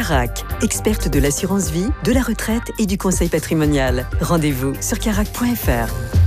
Carac, experte de l'assurance vie, de la retraite et du conseil patrimonial. Rendez-vous sur carac.fr.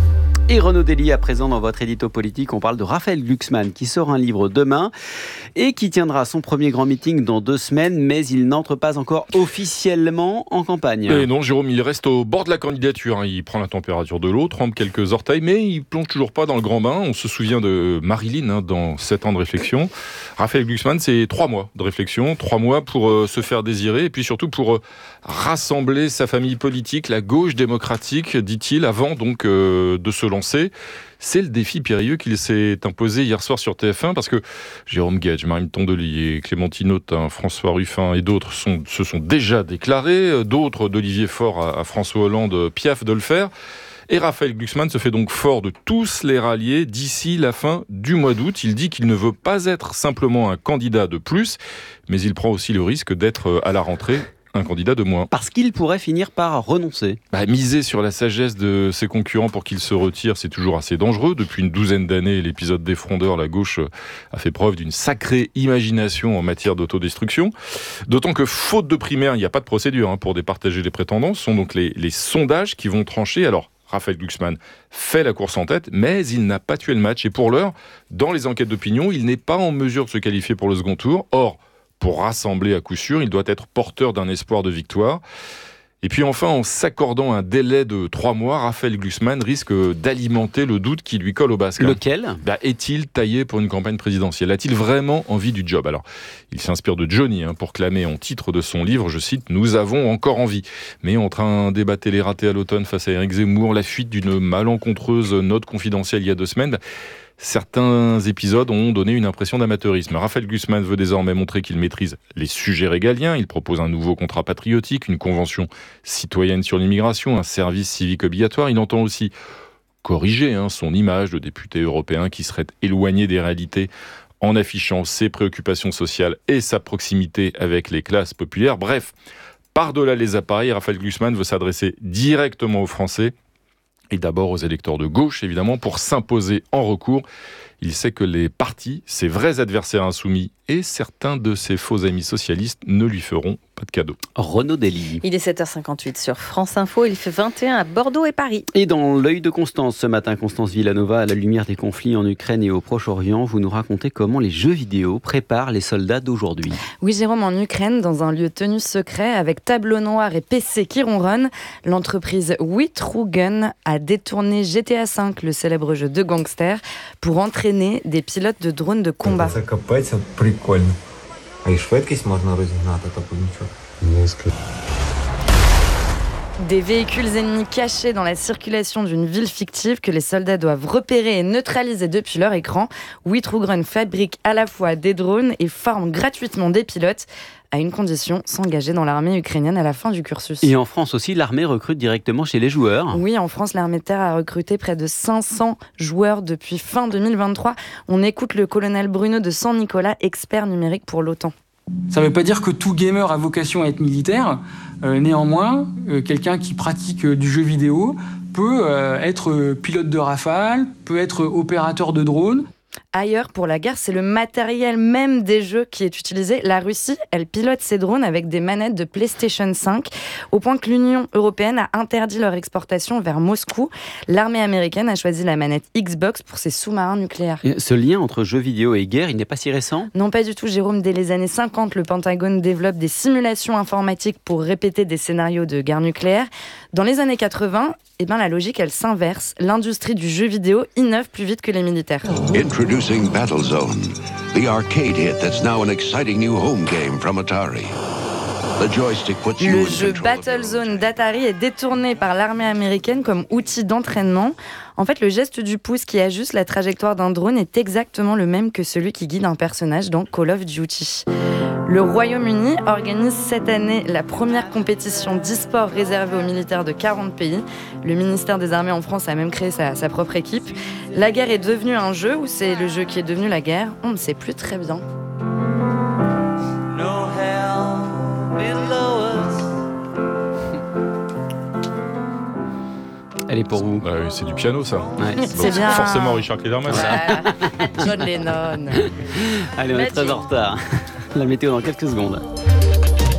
Et Renaud Dely, à présent dans votre édito politique, on parle de Raphaël Glucksmann qui sort un livre demain et qui tiendra son premier grand meeting dans 2 semaines, mais il n'entre pas encore officiellement en campagne. Et non, Jérôme, il reste au bord de la candidature. Il prend la température de l'eau, trempe quelques orteils, mais il plonge toujours pas dans le grand bain. On se souvient de Marilyn dans 7 ans de réflexion. Raphaël Glucksmann, c'est 3 mois de réflexion, 3 mois pour se faire désirer et puis surtout pour rassembler sa famille politique, la gauche démocratique, dit-il, avant donc de se lancer. C'est le défi périlleux qu'il s'est imposé hier soir sur TF1 parce que Jérôme Guedj, Marine Tondelier, Clémentine Autain, François Ruffin et d'autres se sont déjà déclarés, d'autres d'Olivier Faure à François Hollande piaffent de le faire. Et Raphaël Glucksmann se fait donc fort de tous les rallier d'ici la fin du mois d'août. Il dit qu'il ne veut pas être simplement un candidat de plus, mais il prend aussi le risque d'être à la rentrée un candidat de moins. Parce qu'il pourrait finir par renoncer. Miser sur la sagesse de ses concurrents pour qu'ils se retirent, c'est toujours assez dangereux. Depuis une 12aine d'années, l'épisode des frondeurs, la gauche a fait preuve d'une sacrée imagination en matière d'autodestruction. D'autant que, faute de primaire, il n'y a pas de procédure pour départager les prétendants. Ce sont donc les sondages qui vont trancher. Alors, Raphaël Glucksmann fait la course en tête, mais il n'a pas tué le match. Et pour l'heure, dans les enquêtes d'opinion, il n'est pas en mesure de se qualifier pour le second tour. Or, pour rassembler à coup sûr, il doit être porteur d'un espoir de victoire. Et puis enfin, en s'accordant un délai de 3 mois, Raphaël Glucksmann risque d'alimenter le doute qui lui colle au basque. Lequel ? Est-il taillé pour une campagne présidentielle ? A-t-il vraiment envie du job ? Alors, il s'inspire de Johnny pour clamer en titre de son livre, je cite, « Nous avons encore envie ». Mais entre un débat télé-raté à l'automne face à Éric Zemmour, la fuite d'une malencontreuse note confidentielle il y a 2 semaines... Certains épisodes ont donné une impression d'amateurisme. Raphaël Glucksmann veut désormais montrer qu'il maîtrise les sujets régaliens. Il propose un nouveau contrat patriotique, une convention citoyenne sur l'immigration, un service civique obligatoire. Il entend aussi corriger son image de député européen qui serait éloigné des réalités en affichant ses préoccupations sociales et sa proximité avec les classes populaires. Bref, par-delà les appareils, Raphaël Glucksmann veut s'adresser directement aux Français et d'abord aux électeurs de gauche, évidemment, pour s'imposer en recours. Il sait que les partis, ses vrais adversaires insoumis et certains de ses faux amis socialistes ne lui feront pas de cadeau. Renaud Dely. Il est 7h58 sur France Info, il fait 21 à Bordeaux et Paris. Et dans l'œil de Constance ce matin, Constance Villanova, à la lumière des conflits en Ukraine et au Proche-Orient, vous nous racontez comment les jeux vidéo préparent les soldats d'aujourd'hui. Oui Jérôme, en Ukraine, dans un lieu tenu secret, avec tableau noir et PC qui ronronnent, l'entreprise WeTrueGun a détourné GTA V, le célèbre jeu de gangsters, pour entraîner des pilotes de drones de combat. Прикольно. А і швидкість можна розігнати, тобто нічого. Des véhicules ennemis cachés dans la circulation d'une ville fictive que les soldats doivent repérer et neutraliser depuis leur écran. WeTrueGun fabrique à la fois des drones et forme gratuitement des pilotes, à une condition, s'engager dans l'armée ukrainienne à la fin du cursus. Et en France aussi, l'armée recrute directement chez les joueurs. Oui, en France, l'armée de terre a recruté près de 500 joueurs depuis fin 2023. On écoute le colonel Bruno de Saint-Nicolas, expert numérique pour l'OTAN. Ça ne veut pas dire que tout gamer a vocation à être militaire. Néanmoins, quelqu'un qui pratique du jeu vidéo peut être pilote de Rafale, peut être opérateur de drone. Ailleurs, pour la guerre, c'est le matériel même des jeux qui est utilisé. La Russie, elle pilote ses drones avec des manettes de PlayStation 5, au point que l'Union européenne a interdit leur exportation vers Moscou. L'armée américaine a choisi la manette Xbox pour ses sous-marins nucléaires. Et ce lien entre jeux vidéo et guerre, il n'est pas si récent ? Non, pas du tout, Jérôme. Dès les années 50, le Pentagone développe des simulations informatiques pour répéter des scénarios de guerre nucléaire. Dans les années 80, la logique, elle s'inverse. L'industrie du jeu vidéo innove plus vite que les militaires. Introducing Battlezone, the arcade hit that's now an exciting new home game from Atari. Le jeu Battlezone d'Atari est détourné par l'armée américaine comme outil d'entraînement. En fait, le geste du pouce qui ajuste la trajectoire d'un drone est exactement le même que celui qui guide un personnage dans Call of Duty. Le Royaume-Uni organise cette année la première compétition d'e-sport réservée aux militaires de 40 pays. Le ministère des Armées en France a même créé sa propre équipe. La guerre est devenue un jeu ou c'est le jeu qui est devenu la guerre ? On ne sait plus très bien. Elle est pour vous. Oui, c'est du piano, ça. Ouais. C'est bien. Forcément Richard Klederman. John Lennon. Allez, on est très en retard. La météo dans quelques secondes.